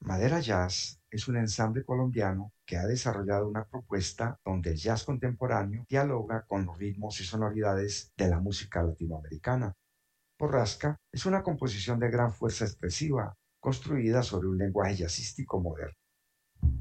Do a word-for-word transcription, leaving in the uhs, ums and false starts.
Madera Jazz es un ensamble colombiano que ha desarrollado una propuesta donde el jazz contemporáneo dialoga con los ritmos y sonoridades de la música latinoamericana. Borrasca es una composición de gran fuerza expresiva, construida sobre un lenguaje jazzístico moderno.